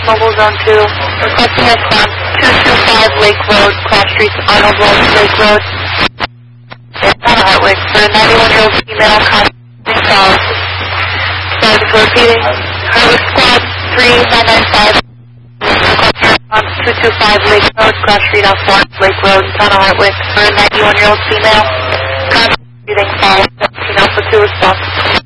Mobile Zone 2, requesting a response 225 Lake Road, Cross Streets, Arnold Road, Lake Road, in Town of Hartwick, for a 91-year-old female contacting solid. Sorry for repeating. Hartwick Squad 3995, requesting a response 225 Lake Road, Cross Street off Lawrence Lake Road, Town of Hartwick, for a 91-year-old female contacting solid. 17 Alpha 2 response.